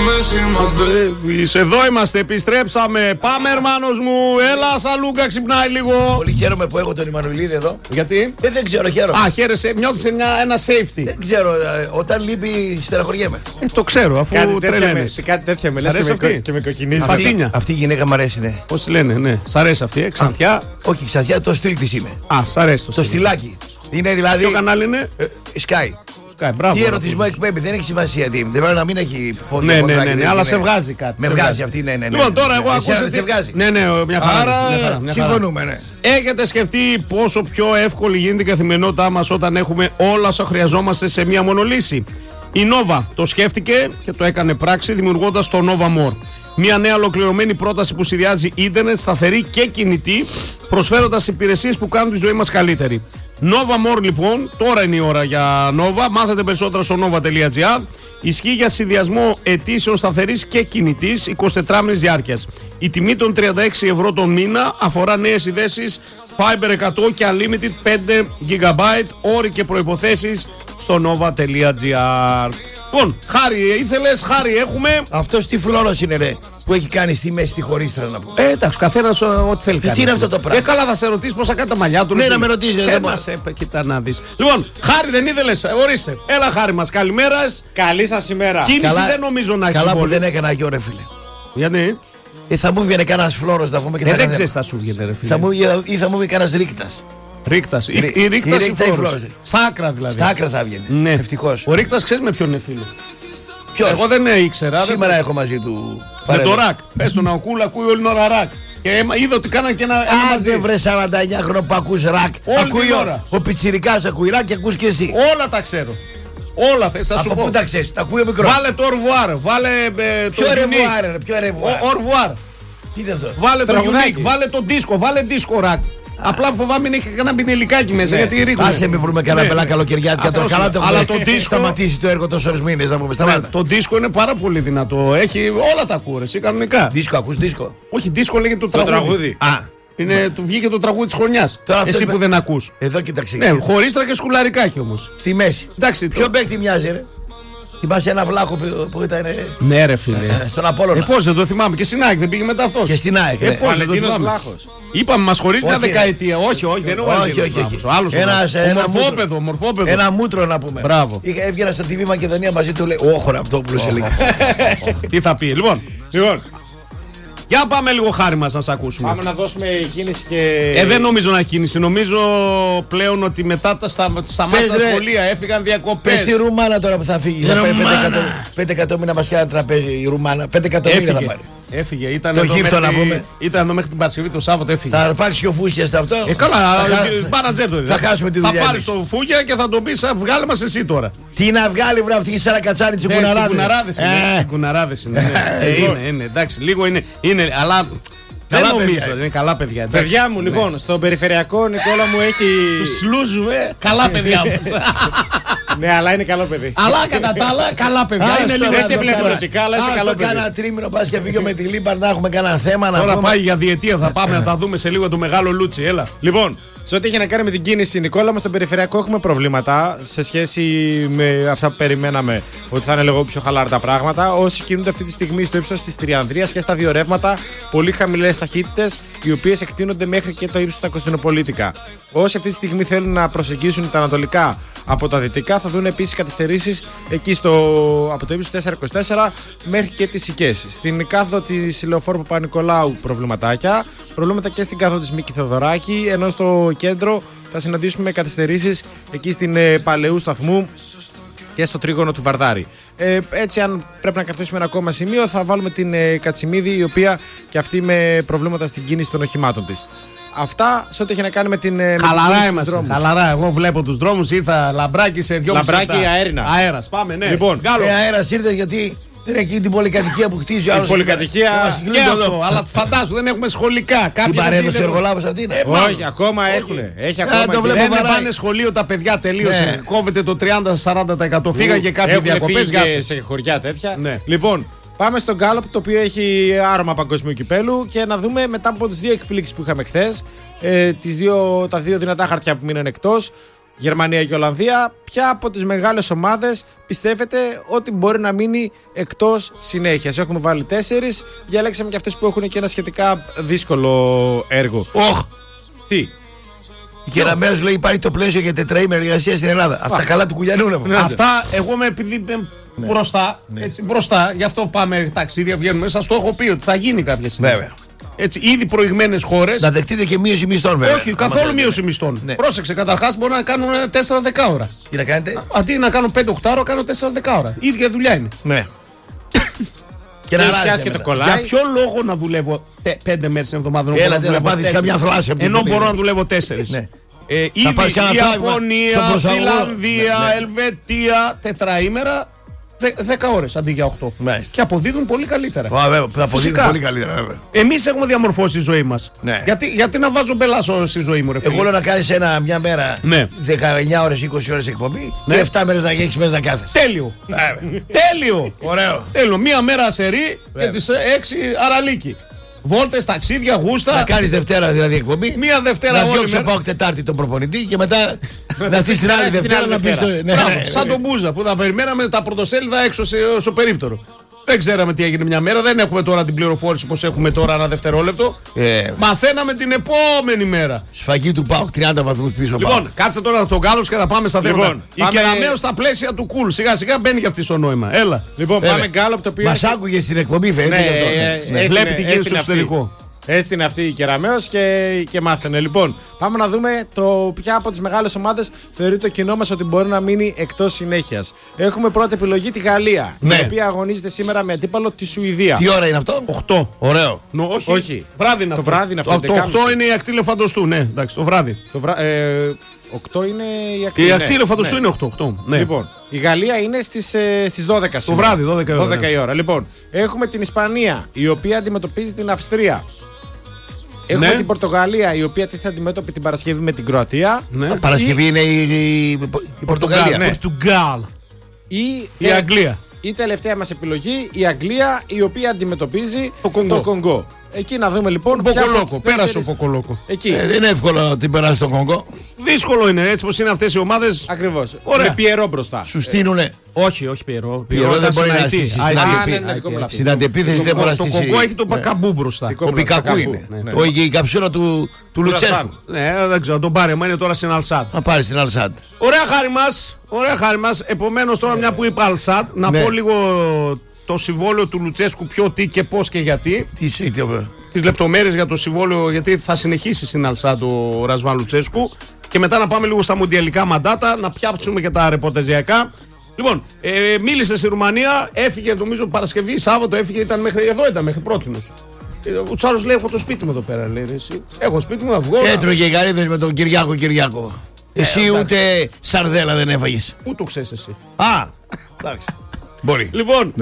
με σημαδεύεις. Εδώ είμαστε, επιστρέψαμε. Πάμε, ερμάνος μου. Έλα, Σαλούκα, ξυπνάει λίγο. Πολύ χαίρομαι που έχω τον Ιμανουηλίδη εδώ. Γιατί? Δεν ξέρω, χαίρομαι. Α, χαίρεσαι, νιώθεις ένα safety. Δεν ξέρω, όταν λείπει στεναχωριέμαι. Το ξέρω, αφού τρελαίνεσαι. Κάτι τέτοια με λες και με κοκκινίζει. Αυτή η γυναίκα μου αρέσει, ναι. Πώς λένε, ναι. Σ' αρέσει αυτή, Ξανθιά. Όχι, Ξανθιά, το στυλ της είναι. Α, σ' αρέσει το στυλάκι. Είναι δηλαδή. Ποιο κανάλι είναι? Sky. Μπράβο, τι ερωτισμό εκπέμπει, δεν έχει σημασία τι. Δεν πρέπει να μην έχει πόδι. Ναι, αλλά σε βγάζει κάτι. Με βγάζει αυτή, ναι. Λοιπόν, τώρα εγώ ακούσα. Σε βγάζει. Ναι, μια χαρά. Άρα συμφωνούμε, ναι. Έχετε σκεφτεί πόσο πιο εύκολη γίνεται η καθημερινότητά μας όταν έχουμε όλα όσα χρειαζόμαστε σε μία μόνο λύση? Η Nova το σκέφτηκε και το έκανε πράξη δημιουργώντας το Nova More. Μια νέα ολοκληρωμένη πρόταση που συνδυάζει ίντερνετ, σταθερή και κινητή, προσφέροντας υπηρεσίες που κάνουν τη ζωή μας καλύτερη. Nova More λοιπόν, τώρα είναι η ώρα για Nova. Μάθετε περισσότερα στο nova.gr. Ισχύει για συνδυασμό αιτήσεων σταθερής και κινητής 24 μήνες διάρκειας. Η τιμή των 36 ευρώ τον μήνα αφορά νέες συνδέσεις Fiber 100 και Unlimited 5 GB. Όροι και προϋποθέσεις στο nova.gr. Λοιπόν, Χάρη, ήθελες, Χάρη, έχουμε. Αυτός τι φλόρος είναι, ρε, που έχει κάνει στη μέση τη χωρίστρα να πούμε. Εντάξει, καθένας ό,τι θέλει. Τι είναι αυτό το πράγμα? Καλά, θα σε ρωτήσει πώς θα κάνει τα μαλλιά του. Ναι, να με ρωτήσει, δεν μας κοίτα να δεις. Λοιπόν, Χάρη, δεν ήθελες, ορίστε. Έλα, Χάρη μας, καλημέρα. Καλή σας ημέρα. Κίνηση δεν νομίζω να έχει. Καλά που δεν έκανα και ρε φίλε. Γιατί? Θα μου βγαίνει κανένας φλόρος να πούμε και δεν ξέρεις θα σου βγαίνει, ρε φίλε. Ή θα μου βγει κανένας ρήκτας. Ρήκτας. Η ρήκτας ή φλόρος. Στα άκρα δηλαδή. Στα άκρα θα βγαίνει. Ναι. Ευτυχώς. Ο ρήκτας ξέρεις με ποιον είναι φίλο? Ποιος? Εγώ δεν ήξερα. Σήμερα έχω μαζί του. Με το ρακ. Πες τον Αουκούλα, ακούει όλη την ώρα ρακ. Και είδα ότι κάναν και ένα. Άντε βρε 49 χρόνο που ακούς ρακ. Ακούει ο πιτσιρικάς ακούει ρακ και ακούς και εσύ. Όλα τα ξέρω. Όλα θες να σου πω. Από πού τα ξέρεις, τα ακούει ο μικρός. Βάλε το Orvoir, βάλε το Unique. Ποιο Orvoir. Τι είναι αυτό? Βάλε το Unique, βάλε το disco, βάλε disco rack. Απλά φοβάμαι να έχει κανένα πινελικάκι μέσα, γιατί ρίχνουμε. Άσε με βρούμε κανένα μπελά καλοκαιριάτικα τώρα. Καλά το αλλά το disco σταματήσει το έργο τόσους μήνες να πούμε. Σταμάτα. Το disco είναι πάρα πολύ δυνατό. Έχει όλα τα ακούω, εσύ κανονικά. Disco, ακούς disco? Όχι, disco λέγεται το τραγούδι. Του βγήκε το τραγούδι της χρονιάς. Εσύ που δεν ακούς. Εδώ κοίταξε. Ναι, χωρίστρα και σκουλαρικάκι όμως. Στη μέση. Ποιο παίκτη μοιάζει, ρε? Θυμάσαι ένα βλάχο που ήταν. Ναι, ρε φίλε. Στον Απόλλωνα. Πώς δεν το θυμάμαι. Και στην ΑΕΚ δεν πήγε μετά αυτό. Και στην ΑΕΚ. Πώς δεν το θυμάμαι. Είπαμε μας χωρίζει μια δεκαετία. Όχι, δεν είναι ο Βαλεντίνος. Ομορφόπεδο. Ένα μούτρο να πούμε. Μπράβο. Έβγαινα στο TV Μακεδονία μαζί του, λέει όχωρα αυτό που έλεγε. Τι θα πει, λοιπόν. Για πάμε λίγο, Χάρη μας, να σε ακούσουμε. Πάμε να δώσουμε κίνηση και. Δεν νομίζω να κίνηση. Νομίζω πλέον ότι μετά τα σταμάτησαν σχολεία, έφυγαν διακοπές. Πες τη Ρουμάνα τώρα που θα φύγει. Θα πάρει 5 εκατομμύρια μας κάνει τραπέζι η Ρουμάνα. 5 εκατομμύρια θα πάρει. Έφυγε. Ήταν το γύφτο να πούμε. Ήταν εδώ μέχρι την Παρασκευή, το Σάββατο έφυγε. Θα αρπάξει ο Φούγια σε αυτό. Καλά, μάνατζερ το θα χάσουμε τη δουλειά. Θα πάρει το Φούγια και θα τον πει, βγάλε μας εσύ τώρα. Τι να βγάλει, βρε αυτή η Σαρακατσάνη τσικουναράδες είναι. Είναι, εντάξει, λίγο είναι, αλλά. Δεν νομίζω, είναι καλά παιδιά. Παιδιά μου, λοιπόν, στον περιφερειακό Νικόλα μου έχει. Του σλούζουμε, καλά παιδιά μας. Ναι, αλλά είναι καλό παιδί. Αλλά κατά τα άλλα, καλά παιδιά. Είναι λίγο έτσι ευλεκτροτικά, αλλά είσαι καλό παιδί. Κάνα τρίμηνο πας και φύγει με τη Λίμπαρ να έχουμε κανένα θέμα να πούμε. Τώρα πάει για διετία, θα πάμε να τα δούμε σε λίγο το μεγάλο Λούτσι, έλα. Λοιπόν, σε ό,τι έχει να κάνει με την κίνηση, Νικόλα, μας στον περιφερειακό έχουμε προβλήματα σε σχέση με αυτά που περιμέναμε ότι θα είναι λίγο πιο χαλάρα τα πράγματα. Όσοι κινούνται αυτή τη στιγμή στο ύψος της Τριανδρίας και στα δύο ρεύματα, πολύ χαμηλές ταχύτητες, οι οποίες εκτείνονται μέχρι και το ύψος τα Κωνσταντινοπολίτικα. Όσοι αυτή τη στιγμή θέλουν να προσεγγίσουν τα ανατολικά από τα δυτικά, θα δουν επίσης καθυστερήσεις εκεί από το ύψος 424 μέχρι και τις Σικές. Στην κάθοδο της Λεωφόρου Παπα-Νικολάου προβλήματα και στην κάθοδο της Μίκη Θεοδωράκη, ενώ στο κέντρο θα συναντήσουμε καθυστερήσεις εκεί στην Παλαιού Σταθμού και στο τρίγωνο του Βαρδάρη. Έτσι, αν πρέπει να κρατήσουμε ένα ακόμα σημείο, θα βάλουμε την Κατσιμίδη, η οποία και αυτή με προβλήματα στην κίνηση των οχημάτων της. Αυτά σε ό,τι έχει να κάνει με την. Χαλαρά είμαστε. Χαλαρά. Εγώ βλέπω τους δρόμους. Ήρθα λαμπράκι σε 2,5 λεπτά. Λαμπράκι αέρινα. Αέρας. Πάμε, ναι. Λοιπόν, αέρας ήρθε γιατί. Δεν έχει την πολυκατοικία που χτίζει ο άλλος. Η πολυκατοικία. Και αυτό, αλλά φαντάζομαι δεν έχουμε σχολικά. Την παρέδωσε ο εργολάβος αυτή. Όχι, ακόμα έχουν. Έχει ακόμα. Δεν πάνε σχολείο τα παιδιά, τελείωσε. Κόβεται το 30-40%. Φύγαγε κάποιοι διακοπές. Και σε χωριά τέτοια. Λοιπόν, πάμε στο Γκάλοπ, το οποίο έχει άρωμα παγκοσμίου κυπέλου, και να δούμε μετά από τις δύο εκπλήξεις που είχαμε χθες, τα δύο δυνατά χαρτιά που μείναν εκτός. Γερμανία και Ολλανδία. Ποια από τις μεγάλες ομάδες πιστεύετε ότι μπορεί να μείνει εκτός συνέχειας? Έχουμε βάλει 4. Διαλέξαμε και αυτές που έχουν και ένα σχετικά δύσκολο έργο. Τι? Η Κεραμέως λέει υπάρχει το πλαίσιο για τετραήμερη εργασία στην Ελλάδα. Αυτά καλά του Κουλιανού. Αυτά εγώ επειδή μπροστά, έτσι, μπροστά, γι' αυτό πάμε ταξίδια, βγαίνουμε. Σας το έχω πει ότι θα γίνει κάποια στιγμή. Βέβαια. Έτσι, ήδη προηγμένες χώρες. Να δεχτείτε και μείωση μισθών, βέβαια. Όχι, καθόλου μείωση μισθών. Ναι. Πρόσεξε, καταρχάς μπορεί να κάνουν 4-10 ώρα. Τι να κάνετε? Αντί να κάνω 5-8 ώρα, κάνω 4-10 ώρα. Η ίδια δουλειά είναι. Ναι. Και να αλλάζει. το κολλάει. Για ποιο λόγο να δουλεύω 5 μέρες την εβδομάδα? Έλατε να πάθεις καμιά θλάση. Ενώ μπορώ να δουλεύω 4. Ναι. Ήδη Ιαπωνία, Φιλανδία, Ελβετία, τετραήμερα, 10 ώρες αντί για 8. Μάλιστα. Και αποδίδουν πολύ καλύτερα. Θα αποδίδουν πολύ καλύτερα, βέβαια. Εμείς έχουμε διαμορφώσει τη ζωή μας. Ναι. Γιατί να βάζω μπελάσο στη ζωή μου, ρε φίλε? Εγώ λέω να κάνεις μια μέρα 19 ώρες, 20 ώρες εκπομπή και 7 μέρες να έχεις μέσα να κάθεσαι. Τέλειο. Τέλειο. Ωραίο. Τέλειο. Μία μέρα ασερή και τις 6 αραλίκι. Βόλτες, ταξίδια, γούστα. Να κάνεις Δευτέρα δηλαδή εκπομπή. Μία Δευτέρα να όλη διώξω μέρα. πάω Τετάρτη τον προπονητή και μετά να έρθεις την άλλη Δευτέρα να πεις. Σαν τον Μπούζα που θα περιμέναμε τα πρωτοσέλιδα έξω στο περίπτερο. Δεν ξέραμε τι έγινε μια μέρα, δεν έχουμε τώρα την πληροφόρηση όπως έχουμε τώρα ένα δευτερόλεπτο. Μαθαίναμε την επόμενη μέρα. Σφαγή του ΠΑΟΚ 30 βαθμούς πίσω. Λοιπόν, κάτσε τώρα τον Γκάλος και θα πάμε στα θέματα. Η Κεραμέως στα πλαίσια του κουλ. Σιγά σιγά μπαίνει και αυτή στο νόημα. Έλα. Λοιπόν, πάμε Γκάλο από το οποίο. Μας άκουγε στην εκπομπή, φαίνεται. Βλέπει τι γίνεται στο εξωτερικό. Έστεινε αυτή η Κεραμέως και μάθαινε. Λοιπόν, πάμε να δούμε ποια από τις μεγάλες ομάδες θεωρεί το κοινό μας ότι μπορεί να μείνει εκτός συνέχειας. Έχουμε πρώτη επιλογή τη Γαλλία, η οποία αγωνίζεται σήμερα με αντίπαλο τη Σουηδία. Τι ώρα είναι αυτό? 8. Ωραίο. Όχι. Βράδυ είναι αυτό. Το βράδυ είναι αυτό. Το 8 είναι η ακτή Λεφαντοστού, ναι, εντάξει, το βράδυ. 8 είναι η ακτή. Η ακτή Λεφαντοστού είναι 8. Ναι. Λοιπόν, η Γαλλία είναι στις 12 το βράδυ, 12 η ώρα. Λοιπόν, έχουμε την Ισπανία, η οποία αντιμετωπίζει την Αυστρία. Έχουμε την Πορτογαλία, η οποία τίθεται αντιμέτωπη την Παρασκευή με την Κροατία. Ναι. Παρασκευή είναι η Πορτογαλία. Ναι. Πορτογάλ. Η Αγγλία. Η τελευταία μας επιλογή, η Αγγλία, η οποία αντιμετωπίζει το Κονγκό. Εκεί να δούμε λοιπόν. Ποκολόκο. Πέρασε ο Ποκολόκο. Εκεί. Δεν είναι εύκολο να την περάσει το Κονγκό. Δύσκολο είναι έτσι πως είναι αυτές οι ομάδες. Ακριβώς. Με Πιερό μπροστά. Σου στείλουνε. Όχι Πιερό. Πιερό δεν μπορεί να στήσει. Στην αντεπίθεση δεν μπορεί να στήσει. Το Κονγκό έχει τον Πακαμπού μπροστά. Ο Πικακού είναι. Η καψούρα του Λουτσέσκου. Ναι, δεν ξέρω, τον πάρει. Μα είναι τώρα στην Αλσάτ. Να πάρει στην Αλσάτ. Ωραία χάρη μας. Επομένως τώρα μια που είπα Αλσάτ, να πω λίγο το συμβόλαιο του Λουτσέσκου, ποιο, τι και πώς και γιατί. Τις λεπτομέρειες για το συμβόλαιο, γιατί θα συνεχίσει στην Αλσάτ ο Ρασβάν Λουτσέσκου. Και μετά να πάμε λίγο στα μουντιαλικά μαντάτα, να πιάψουμε και τα ρεπορταζιακά. Λοιπόν, μίλησε στη Ρουμανία, έφυγε νομίζω Παρασκευή, Σάββατο έφυγε, ήταν μέχρι πρότινος. Ο Τσάρος λέει: έχω το σπίτι μου εδώ πέρα. Λέει: εσύ, έχω σπίτι μου να βγω. Έτρωγε γαρίδες με τον Κυριάκο. Εσύ ούτε σαρδέλα δεν έφαγες. Πού το ξέρεις εσύ? Εντάξει. Μπορεί. Λοιπόν,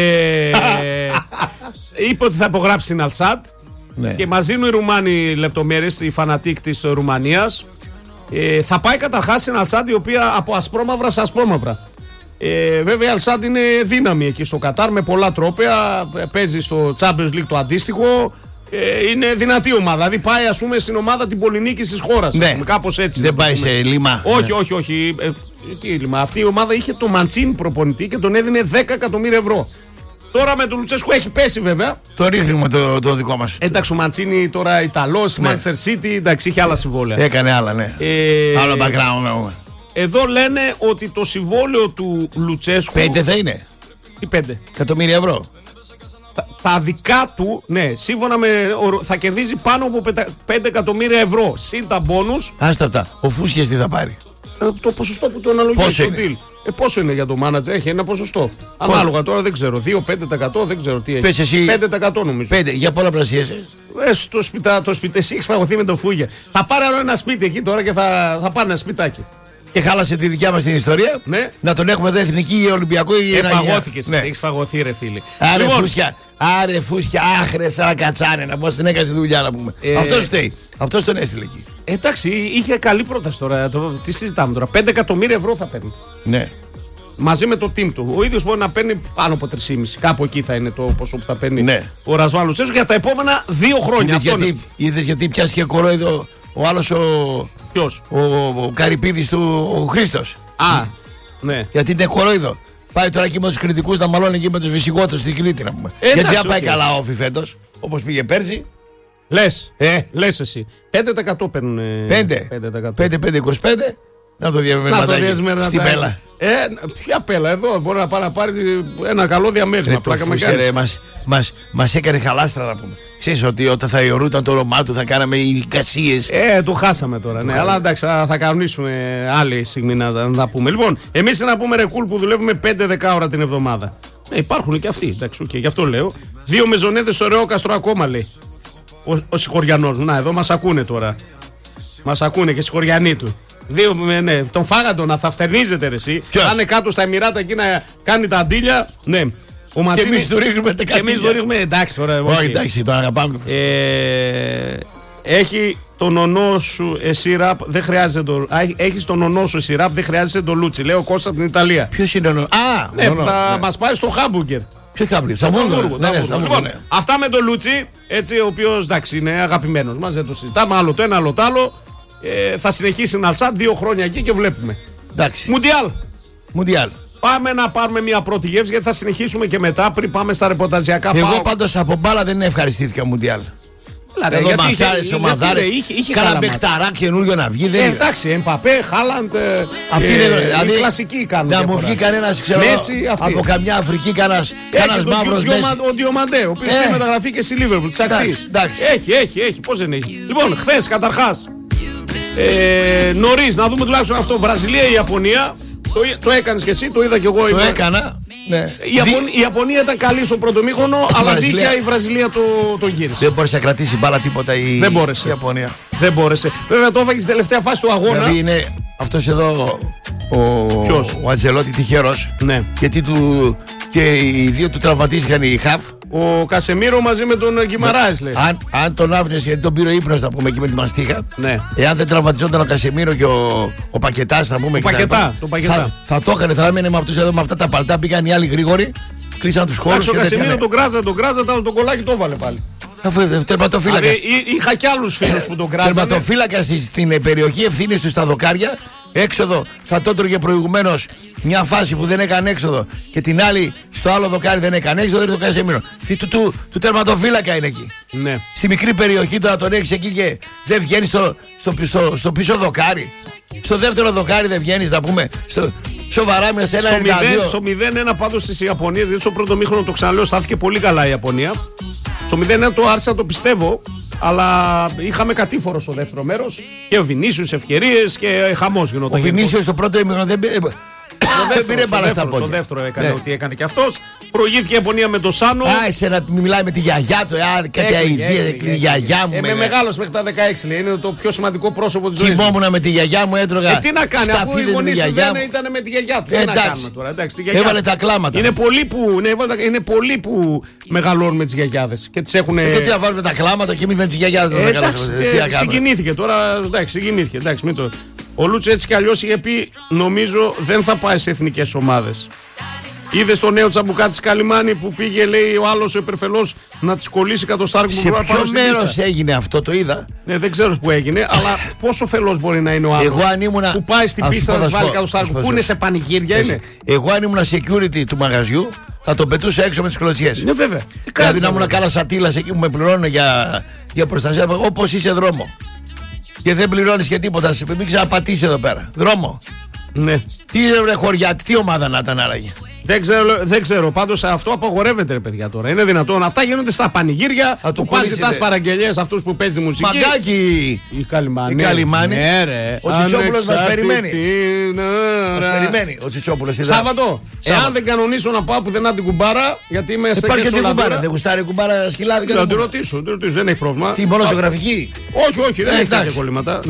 είπε ότι θα υπογράψει στην Αλσάτ. Και μας δίνουν οι Ρουμάνοι λεπτομέρειες, οι φανατίκ της Ρουμανίας. Θα πάει καταρχάς στην Αλσάτ, η οποία από ασπρόμαυρα σε ασπρόμαυρα. Βέβαια η Αλσάτ είναι δύναμη εκεί στο Κατάρ με πολλά τρόπαια. Παίζει στο Champions League το αντίστοιχο. Είναι δυνατή ομάδα. Δηλαδή πάει ας πούμε στην ομάδα την πολυνίκης της χώρας. Κάπως έτσι. Δεν πάει σε λιμά. Όχι. Τι λιμά. Αυτή η ομάδα είχε το Μαντσίνι προπονητή και τον έδινε 10 εκατομμύρια ευρώ. Τώρα με τον Λουτσέσκου έχει πέσει βέβαια. Το ρίχνουμε το δικό μας. Εντάξει, ο Μαντσίνι τώρα Ιταλός, Manchester City, εντάξει, είχε άλλα συμβόλαια. Έκανε άλλα, ναι. Άλλο background. Εδώ λένε ότι το συμβόλαιο του Λουτσέσκου. 5 θα είναι. Τι 5? Εκατομμύρια ευρώ. Τα δικά του, ναι, σύμφωνα με. Θα κερδίζει πάνω από 5 εκατομμύρια ευρώ. Συν τα μπόνους. Άστα αυτά. Ο Φούσιας τι θα πάρει? Το ποσοστό που το αναλογίζει στο deal. Πόσο είναι για το μάνατζερ, έχει ένα ποσοστό. Ανάλογα τώρα δεν ξέρω. 2-5% δεν ξέρω τι έχει. Πες εσύ. 5% νομίζω. 5, για πολλαπλασίασε. Το σπίτι, εσύ έχει φαγωθεί με το Φούγια. Θα πάρει άλλο ένα σπίτι εκεί τώρα και θα πάρει ένα σπιτάκι. Και χάλασε τη δικιά μας την ιστορία. Ναι. Να τον έχουμε εδώ εθνική ή ολυμπιακό ή φαγώθηκες, ναι. Έχεις φαγωθεί ρε φίλε. Άρε φούσια, άχρε σαν κατσάνε να πω στην έκαση δουλειά να πούμε. Αυτός φταίει. Αυτός τον έστειλε εκεί. Εντάξει, είχε καλή πρόταση τώρα. Τι συζητάμε τώρα? 5 εκατομμύρια ευρώ θα παίρνει. Ναι. Μαζί με το team του. Ο ίδιος μπορεί να παίρνει πάνω από 3,5. Κάπου εκεί θα είναι το ποσό που θα παίρνει ο Ρασβάν Λουτσέσκου για τα επόμενα 2 χρόνια. Είδες γιατί πιάστηκε κορόιδο Ο άλλος Ποιος? ο Καρυπίδης του, ο Χρήστος. Α, ναι. Γιατί είναι κορόιδο. Πάει τώρα εκεί με τους κριτικούς να μαλώνει εκεί με τους Βυσσιγότους στην Κρήτη να πούμε. Εντάξει, γιατί δεν πάει okay. καλά όφη φέτος, όπως πήγε πέρσι. Λες εσύ. 5% παίρνουν. 5-25. Να το διαμερματάκι στην Πέλα. Ποια Πέλα, εδώ μπορεί να πάρει ένα καλό διαμέρισμα. Μας έκανε χαλάστρα να πούμε. Ξέρεις ότι όταν θα ιωρούταν το όνομά του θα κάναμε εικασίες. Το χάσαμε τώρα, ναι. Αλλά εντάξει, θα κανονίσουμε άλλη στιγμή να τα πούμε. Λοιπόν, εμείς να πούμε ρεκούλ που δουλεύουμε 5-10 ώρα την εβδομάδα. Υπάρχουν και αυτοί, εντάξει, και γι' αυτό λέω. 2 μεζονέδες στο Ρεόκαστρο ακόμα λέει. Ο συγχωριανός μου, να εδώ μας ακούνε τώρα. Μας ακούνε και συγχωριανοί του. Ναι, τον φάγατο να θα φτερνίζετε ρε εσύ. Θα είναι κάτω στα Εμιράτα εκεί να κάνει τα αντίλια. Ναι. Ο και εμείς του ρίχνουμε τα κατήλια. Εμείς του ρίχνουμε, εντάξει τώρα. Όχι, εντάξει, το αγαπάμε. Έχει τον ονό σου εσύ ραπ, δεν χρειάζεται το. Έχεις τον ονό σου εσύ ραπ, δεν χρειάζεται το Λούτσι. Λέω Κώστα από την Ιταλία. Ποιος είναι ο ονό? Ναι, θα μας πάει στο Χάμπουργκερ. Ποιο Χάμπουργκερ? Στο Βούργο. Λοιπόν, αυτά με τον Λούτσι, έτσι, ο οποίος εντάξει είναι αγαπημένος μας, δεν το συζητάμε. Άλλο το ένα, άλλο το άλλο. Θα συνεχίσει να αλσά 2 χρόνια εκεί και βλέπουμε. Εντάξει. Μουντιάλ. Πάμε να πάρουμε μια πρώτη γεύση γιατί θα συνεχίσουμε και μετά πριν πάμε στα ρεπορταζιακά. Εγώ πάντως από μπάλα δεν ευχαριστήθηκα Μουντιάλ. Εδώ μαχτάρες, ομαδάρες, κάνα μπεχταρά καινούριο να βγει. Εντάξει, Εμπαπέ, Χάλαντ. Αυτή είναι δηλαδή, η κλασική κάνουν. Να μου βγει κανένας ξέρω, από καμιά Αφρική, κανένας μαύρος Μέση. Ο Διομαντέ, ο οποίος έχει μεταγραφεί και στη Λίβερπουλ. Έχει, πώς δεν έχει. Λοιπόν, χθες καταρχάς νωρίς, να δούμε τουλάχιστον αυτό. Βραζιλία ή Ιαπωνία. Το έκανες και εσύ, το είδα και εγώ. Το έκανα. Ναι. Η Ιαπωνία ήταν καλή στο πρώτο μήχρονο, αλλά δίκαια η Βραζιλία το γύρισε. Δεν μπόρεσε να κρατήσει μπάλα τίποτα η Ιαπωνία. Δεν μπόρεσε. Βέβαια το έφαγε στην τελευταία φάση του αγώνα. Δηλαδή είναι αυτός εδώ ο Αντζελότη τυχερός. Ναι. Γιατί και οι δύο του τραυματίστηκαν οι χαφ. Ο Κασεμίρο μαζί με τον Γκιμαράες λες. Αν τον άφηνες, γιατί τον πήρε ο ύπνος να πούμε εκεί με τη μαστίχα. Ναι. Εάν δεν τραυματιζόταν ο Κασεμίρο και ο Πακετάς να πούμε. Πακετά. Θα το έκανε, θα έμενε με αυτούς εδώ με αυτά τα παλτά. Πήγαν οι άλλοι γρήγοροι, κλείσαν τους χώρους. Ο Κασεμίρο τον κράζα, αλλά τον κολλάκι το έβαλε πάλι. Τερματοφύλακας. Είχα κι άλλους φίλους που τον κράζανε. Τερματοφύλακας στην περιοχή ευθύνης του στα δοκάρια. Έξοδο θα το έτρωγε προηγουμένως μια φάση που δεν έκανε έξοδο και την άλλη στο άλλο δοκάρι δεν έκανε έξοδο. Δεν το Κασεμίρο. Του τερματοφύλακα είναι εκεί. Ναι. Στη μικρή περιοχή τώρα τον έχεις εκεί και δεν βγαίνει στο πίσω δοκάρι. Στο δεύτερο δοκάρι δεν βγαίνει να πούμε. Σοβαρά μιλάς, στο 0-1 πάντως της Ιαπωνίας, δηλαδή στο πρώτο μήχρονο το ξαναλέω, στάθηκε πολύ καλά η Ιαπωνία. Στο 0-1 το άρχισα, το πιστεύω, αλλά είχαμε κατήφορο στο δεύτερο μέρος και ο Βινίσιους ευκαιρίες και χαμός γινόταν. Ο Βινίσιους στο πρώτο μήχρονο δεν πήρε μπάλα στα πόδια. Στο δεύτερο έκανε ό,τι έκανε και αυτός. Προηγήθηκε η Ιαπωνία με το Σάνο. Εσένα μιλάει με τη γιαγιά του, κάτι αηδία, τη γιαγιά μου. Είμαι μεγάλος μέχρι τα 16, λέει. Είναι το πιο σημαντικό πρόσωπο της ζωής. Κοιμόμουν με τη γιαγιά μου, έτρωγα. Τι να κάνει, αφού οι γονείς του δεν ήταν με τη γιαγιά του. Εντάξει, έβαλε τα κλάματα. Είναι πολλοί που μεγαλώνουν με τις γιαγιάδες και τις έχουν. Και τι να βάλουμε τα κλάματα και εμείς με τις γιαγιάδες. Συγκινήθηκε τώρα. Εντάξει, συγκινήθηκε. Ο Λούτσο έτσι κι αλλιώς είχε πει, νομίζω δεν θα πάει σε εθνικές ομάδες. Είδε το νέο τσαμπουκάτι της Καλιμάνη που πήγε, λέει ο άλλος ο υπερφελός, να της κολλήσει κατ' το Στάρκ. Σε ποιο μέρος έγινε αυτό, το είδα. Ναι, δεν ξέρω που έγινε, αλλά πόσο φελός μπορεί να είναι ο άλλος που πάει στην πίστα να της βάλει κατ' το Στάρκ, που είναι σε πανηγύρια είναι. Εγώ αν ήμουν security του μαγαζιού θα τον πετούσα έξω με τις κλωτσιές. Ναι, βέβαια. Δηλαδή να ήμουν κάνα σατήλας εκεί που με πληρώνουν για προστασία, όπως είσαι δρόμο. Και δεν πληρώνεις και τίποτα, μην ξαναπατήσει εδώ πέρα. Δρόμο. Ναι. Τι ρε χωριά, τι ομάδα να ήταν άραγε. Δεν ξέρω. Πάντως αυτό απαγορεύεται, ρε παιδιά τώρα. Είναι δυνατόν. Αυτά γίνονται στα πανηγύρια. Του πας ζητάς παραγγελίες αυτούς που παίζει μουσική. Μαγκάκι. Η Καλιμάνη. Ναι, ρε. Ο Τσιτσόπουλος μας περιμένει. Μας περιμένει ο Τσιτσόπουλος. Σάββατο. Εάν δεν κανονίσω να πάω πουθενά την κουμπάρα, γιατί είμαι σε υπάρχει και την κουμπάρα. Δεν γουστάρει κουμπάρα σκυλάδι. Θα τη ρωτήσω. Δεν έχει πρόβλημα. Τι, μόνο ζωγραφική. Όχι, δεν έχει τέτοια κολλήματα.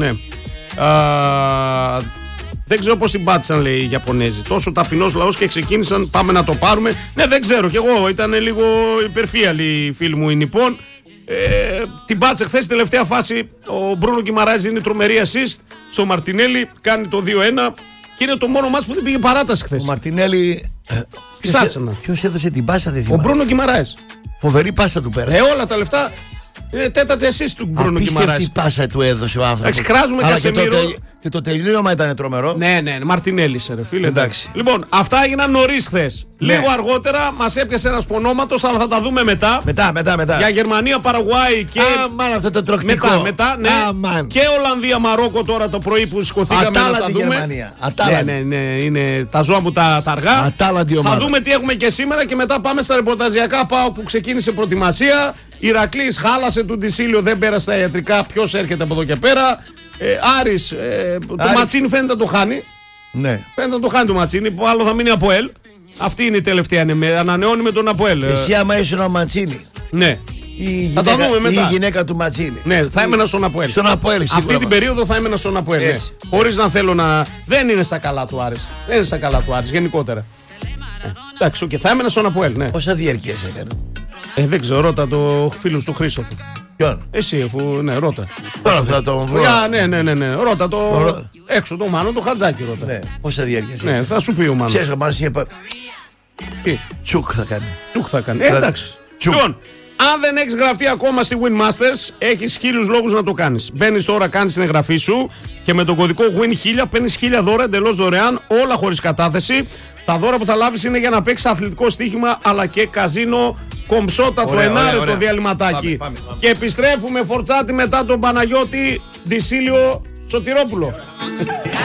Δεν ξέρω πώς την πάτησαν, λέει οι Ιαπωνέζοι. Τόσο ταπεινός λαός και ξεκίνησαν, πάμε να το πάρουμε. Ναι, δεν ξέρω κι εγώ. Ήταν λίγο υπερφύαλοι οι φίλοι μου οι Νιππών. Την πάτησε χθες, στην τελευταία φάση. Ο Μπρούνο Γκιμαράες είναι τρομερή assist στο Μαρτινέλη. Κάνει το 2-1. Και είναι το μόνο μάτς που δεν πήγε παράταση χθες. Ο Μαρτινέλη. Ποιος έδωσε την πάσα, δεν θυμάμαι. Ο Μπρούνο Γκιμαράες. Φοβερή πάσα του πέρα. Όλα τα λεφτά. Είναι τέταρτη assist του Μπρούνο Γκιμαράης. Απίστευτη πάσα του έδωσε ο άνθρωπος. Εντάξει, κράζουμε Κασεμίρο. Και το τελείωμα ήταν τρομερό. Ναι, Μαρτινέλη, ρε φίλε. Εντάξει. Λοιπόν, αυτά έγιναν νωρίς χθες. Ναι. Λίγο αργότερα μας έπιασε ένας πονόματος, αλλά θα τα δούμε μετά. Μετά. Για Γερμανία, Παραγουάη και. Μάνα αυτό το τροκτικό. Μετά, ναι. Και Ολλανδία, Μαρόκο τώρα το πρωί που σηκωθήκαμε να τα δούμε. Γερμανία. Ναι, είναι τα ζώα μου τα αργά. Ατάλαντη ομάδα. Θα δούμε τι έχουμε και σήμερα και μετά πάμε στα ρεπορταζιακά. ΠΑΟΚ που ξεκίνησε προετοιμασία. Ηρακλής χάλασε του Ντισίλιο, δεν πέρασε τα ιατρικά. Ποιος έρχεται από εδώ και πέρα. Άρης, το Ματσίνι φαίνεται να το χάνει. Ναι. Φαίνεται να το χάνει το Ματσίνι. Που άλλο θα μείνει από ΑΠΟΕΛ. Αυτή είναι η τελευταία. Ανανεώνει με τον ΑΠΟΕΛ. Εσύ άμα ήσουν ο Ματσίνι. Ναι. Θα τα δούμε μετά. Η γυναίκα του Ματσίνι. Ναι, θα έμενα στον ΑΠΟΕΛ. Στον ΑΠΟΕΛ. Αυτή την περίοδο θα έμενα στον ΑΠΟΕΛ. Ναι. Χωρίς να θέλω να. Δεν είναι στα καλά του Άρης. Δεν είναι στα καλά του Άρης γενικότερα. Εντάξει, okay, θα έμενα στον ΑΠΟΕΛ. Ναι. Πόσα διαρκές έκανε. Δεν ξέρω, ρώτα το φίλο του Χρήστοφου. Ποιον? Εσύ, αφού. Ναι, ρώτα. Τώρα θα τον βρω. Ναι. Ρώτα το. Έξω το Μάνο, το Χατζάκι ρώτα. Ναι, πόσα διαρκές. Ναι, θα σου πει ο Μάνος. Ξέρεις, ο Μάνος είχε. Τι? Τσουκ θα κάνει. Τσουκ θα κάνει. Εντάξει. Λοιπόν, αν δεν έχεις γραφτεί ακόμα στη Win Masters, έχεις 1000 λόγους να το κάνεις. Μπαίνεις τώρα, κάνεις την εγγραφή σου και με τον κωδικό WIN1000 παίρνεις 1000 δώρα εντελώς δωρεάν, όλα χωρίς κατάθεση. Τα δώρα που θα λάβεις είναι για να παίξεις αθλητικό στοίχημα αλλά και καζίνο κομψότατο ενάρετο διαλυματάκι. Πάμε. Και επιστρέφουμε Φορτσάτη μετά τον Παναγιώτη Ντισίλιο Σωτηρόπουλο.